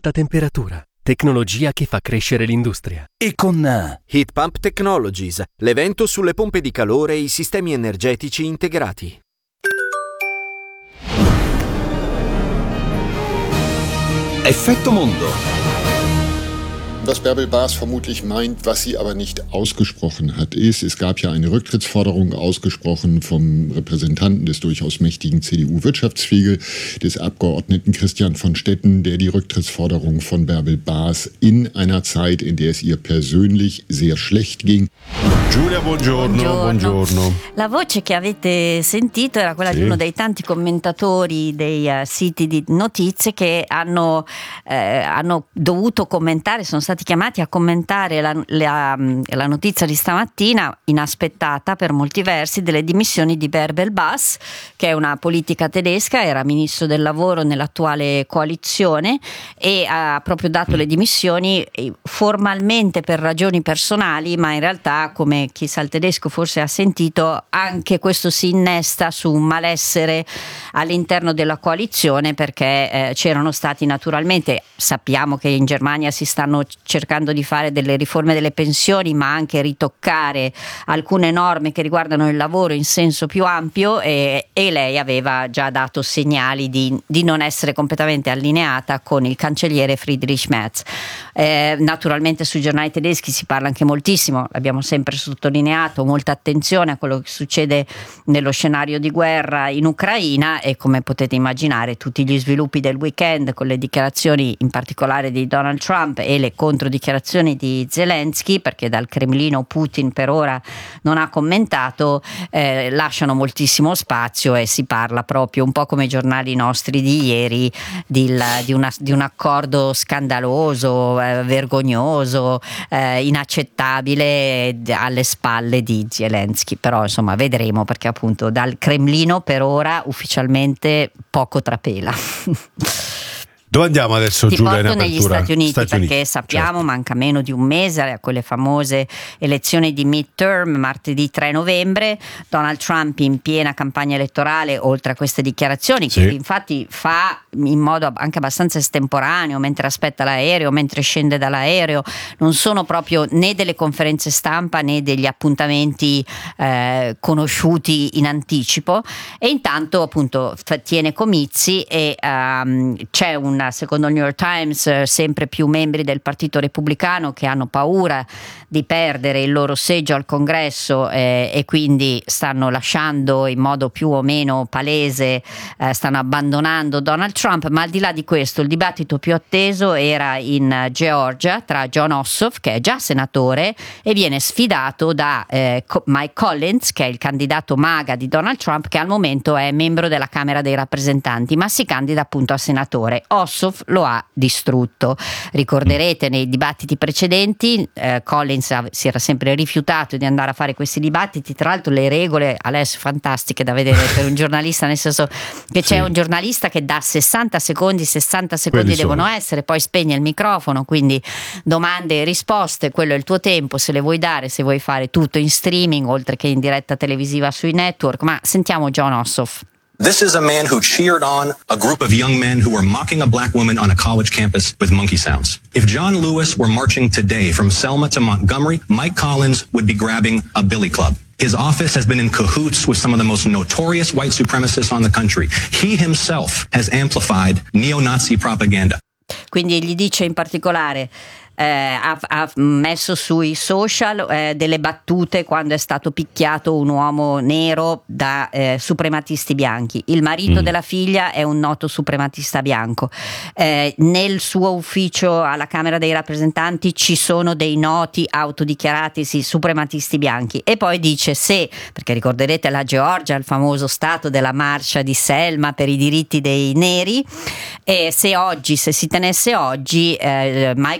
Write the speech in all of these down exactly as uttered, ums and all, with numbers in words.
alta temperatura. Tecnologia che fa crescere l'industria. E con Heat Pump Technologies, l'evento sulle pompe di calore e i sistemi energetici integrati. Effetto Mondo. Was Bärbel Baas vermutlich meint, was sie aber nicht ausgesprochen hat, ist, es gab ja eine Rücktrittsforderung ausgesprochen vom Repräsentanten des durchaus mächtigen C D U-Wirtschaftsflügel, des Abgeordneten Christian von Stetten, der die Rücktrittsforderung von Bärbel Baas in einer Zeit, in der es ihr persönlich sehr schlecht ging. Giulia, buongiorno, buongiorno. buongiorno. La voce che avete sentito era quella sì. di uno dei tanti commentatori dei uh, siti di notizie che hanno, eh, hanno dovuto commentare, sono stati chiamati a commentare la, la, la notizia di stamattina, inaspettata per molti versi, delle dimissioni di Bärbel Baas, che è una politica tedesca, era ministro del lavoro nell'attuale coalizione e ha proprio dato le dimissioni formalmente per ragioni personali, ma in realtà, come chi sa il tedesco forse ha sentito, anche questo si innesta su un malessere all'interno della coalizione, perché eh, c'erano stati naturalmente, sappiamo che in Germania si stanno cercando di fare delle riforme delle pensioni, ma anche ritoccare alcune norme che riguardano il lavoro in senso più ampio, e, e lei aveva già dato segnali di, di non essere completamente allineata con il cancelliere Friedrich Merz. Eh, naturalmente sui giornali tedeschi si parla anche moltissimo, l'abbiamo sempre sottolineato, molta attenzione a quello che succede nello scenario di guerra in Ucraina, e come potete immaginare tutti gli sviluppi del weekend con le dichiarazioni in particolare di Donald Trump e le controdichiarazioni di Zelensky, perché dal Cremlino Putin per ora non ha commentato, eh, lasciano moltissimo spazio, e si parla proprio un po' come i giornali nostri di ieri di, di, una, di un accordo scandaloso, eh, vergognoso, eh, inaccettabile alle spalle di Zelensky. Però insomma vedremo, perché appunto dal Cremlino per ora ufficialmente poco trapela. Dove andiamo adesso, Ti Giulia? porto negli Stati Uniti, Stati perché Uniti, sappiamo certo. manca meno di un mese a quelle famose elezioni di midterm, martedì tre novembre. Donald Trump in piena campagna elettorale, oltre a queste dichiarazioni sì. che infatti fa in modo anche abbastanza estemporaneo, mentre aspetta l'aereo, mentre scende dall'aereo, non sono proprio né delle conferenze stampa né degli appuntamenti eh, conosciuti in anticipo, e intanto appunto tiene comizi e um, c'è un, secondo il New York Times, sempre più membri del Partito Repubblicano che hanno paura di perdere il loro seggio al Congresso, eh, e quindi stanno lasciando in modo più o meno palese, eh, stanno abbandonando Donald Trump. Ma al di là di questo, il dibattito più atteso era in Georgia tra Jon Ossoff, che è già senatore e viene sfidato da eh, Mike Collins, che è il candidato MAGA di Donald Trump, che al momento è membro della Camera dei Rappresentanti ma si candida appunto a senatore. Ossoff lo ha distrutto. Ricorderete nei dibattiti precedenti eh, Collins si era sempre rifiutato di andare a fare questi dibattiti, tra l'altro le regole adesso fantastiche da vedere per un giornalista, nel senso che c'è sì. un giornalista che dà sessanta secondi, sessanta secondi Quelli devono sono. essere, poi spegne il microfono, quindi domande e risposte, quello è il tuo tempo, se le vuoi dare, se vuoi fare tutto in streaming oltre che in diretta televisiva sui network. Ma sentiamo Jon Ossoff. This is a man who cheered on a group of young men who were mocking a black woman on a college campus with monkey sounds. If John Lewis were marching today from Selma to Montgomery, Mike Collins would be grabbing a billy club. His office has been in cahoots with some of the most notorious white supremacists on the country. He himself has amplified neo-Nazi propaganda. Quindi gli dice in particolare Eh, ha, ha messo sui social eh, delle battute quando è stato picchiato un uomo nero da eh, suprematisti bianchi. Il marito mm. della figlia è un noto suprematista bianco. Eh, nel suo ufficio alla Camera dei Rappresentanti ci sono dei noti autodichiaratisi suprematisti bianchi. E poi dice se, perché ricorderete la Georgia, il famoso stato della marcia di Selma per i diritti dei neri, e se oggi, se si tenesse oggi, eh, Mike Collins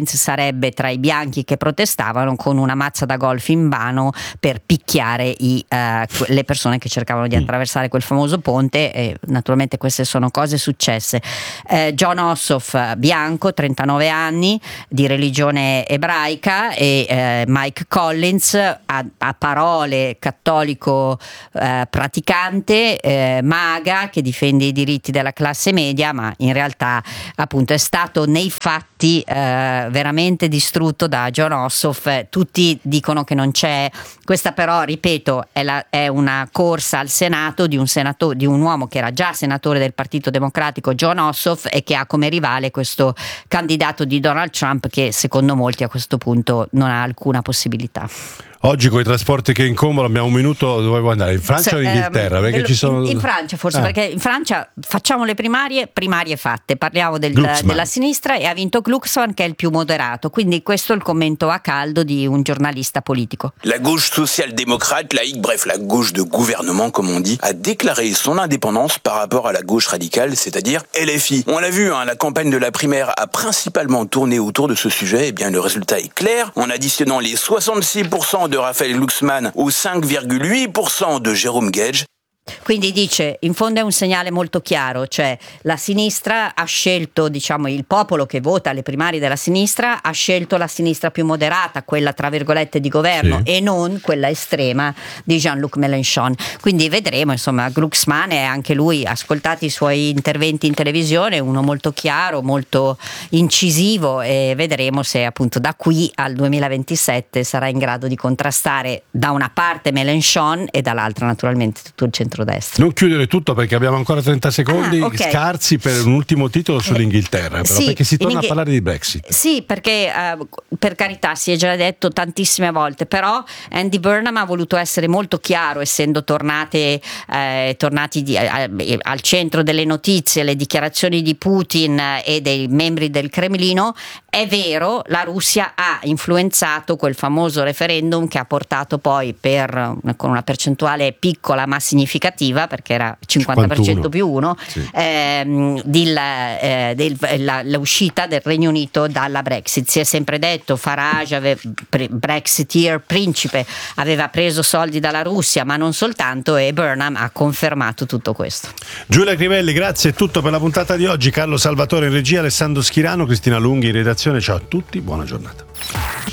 Collins sarebbe tra i bianchi che protestavano con una mazza da golf in mano per picchiare i, uh, le persone che cercavano di attraversare quel famoso ponte, e naturalmente queste sono cose successe. Eh, John Ossoff, bianco, trentanove anni, di religione ebraica, e eh, Mike Collins, a, a parole cattolico eh, praticante, eh, maga, che difende i diritti della classe media, ma in realtà appunto è stato nei fatti eh, veramente distrutto da John Ossoff. Tutti dicono che non c'è, questa però ripeto è, la, è una corsa al Senato di un senatore, di un uomo che era già senatore del Partito Democratico, John Ossoff, e che ha come rivale questo candidato di Donald Trump che secondo molti a questo punto non ha alcuna possibilità. Oggi con i trasporti che incombono abbiamo un minuto, dovevo andare in Francia Se, o in Inghilterra? Perché ehm, ci sono... in Francia forse, ah. perché in Francia facciamo le primarie, primarie fatte, parliamo del, Glucksmann. della sinistra, e ha vinto Glucksmann, che è il più moderato, quindi questo è il commento a caldo di un giornalista politico. La gauche social-démocrate, laïque, bref, la gauche de gouvernement, comme on dit, a déclaré son indépendance par rapport à la gauche radicale, c'est-à-dire L F I. On l'a vu, hein, la campagne de la primaire a principalement tourné autour de ce sujet. Eh bien, le résultat est clair. En additionnant les soixante-six pour cent de Raphaël Glucksmann au cinq virgule huit pour cent de Jérôme Gage. Quindi dice, in fondo è un segnale molto chiaro, cioè la sinistra ha scelto, diciamo il popolo che vota alle primarie della sinistra ha scelto la sinistra più moderata, quella tra virgolette di governo, sì, e non quella estrema di Jean-Luc Mélenchon. Quindi vedremo, insomma, Glucksmann è anche lui, ascoltati i suoi interventi in televisione, uno molto chiaro, molto incisivo, e vedremo se appunto da qui al duemilaventisette sarà in grado di contrastare da una parte Mélenchon e dall'altra naturalmente tutto il centro destra. Non chiudere tutto perché abbiamo ancora trenta secondi, ah, okay. scarsi per un ultimo titolo sull'Inghilterra, però, sì, perché si torna Inghi- a parlare di Brexit. Sì, perché uh, per carità si è già detto tantissime volte, però Andy Burnham ha voluto essere molto chiaro, essendo tornate eh, tornati di, eh, al centro delle notizie le dichiarazioni di Putin e dei membri del Cremlino. È vero, la Russia ha influenzato quel famoso referendum che ha portato poi per con una percentuale piccola ma significativa, perché era cinquanta per cento più uno, sì, ehm, del, eh, del, la, l'uscita del Regno Unito dalla Brexit. Si è sempre detto Farage, ave, pre, Brexiteer principe, aveva preso soldi dalla Russia, ma non soltanto, e Burnham ha confermato tutto questo. Giulia Crivelli, grazie, è tutto per la puntata di oggi. Carlo Salvatore in regia, Alessandro Schirano, Cristina Lunghi in redazione. Ciao a tutti, buona giornata.